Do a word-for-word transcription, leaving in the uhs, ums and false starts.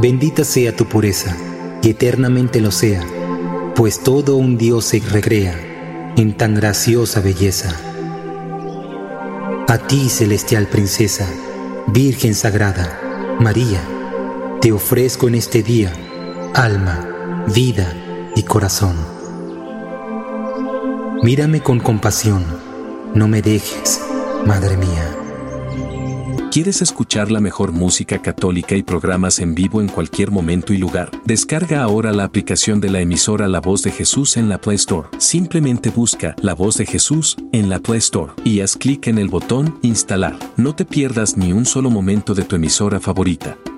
Bendita sea tu pureza, y eternamente lo sea, pues todo un Dios se recrea en tan graciosa belleza. A ti, celestial princesa, Virgen sagrada, María, te ofrezco en este día alma, vida y corazón. Mírame con compasión, no me dejes, Madre mía. ¿Quieres escuchar la mejor música católica y programas en vivo en cualquier momento y lugar? Descarga ahora la aplicación de la emisora La Voz de Jesús en la Play Store. Simplemente busca La Voz de Jesús en la Play Store y haz clic en el botón Instalar. No te pierdas ni un solo momento de tu emisora favorita.